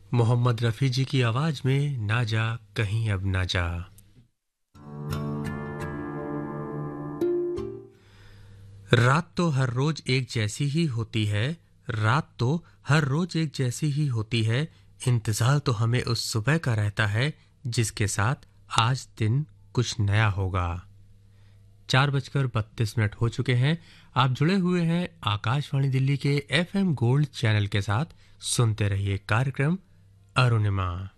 मोहम्मद रफ़ी जी की आवाज़ में ना जा कहीं अब ना जा। रात तो हर रोज एक जैसी ही होती है, रात तो हर रोज एक जैसी ही होती है, इंतज़ार तो हमें उस सुबह का रहता है जिसके साथ आज दिन कुछ नया होगा। 4:32 हो चुके हैं। आप जुड़े हुए हैं आकाशवाणी दिल्ली के FM गोल्ड चैनल के साथ। सुनते रहिए कार्यक्रम अरुणिमा।